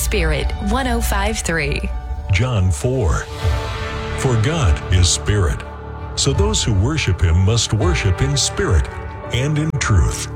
Spirit 105.3. John 4. For God is spirit, so those who worship him must worship in spirit and in truth.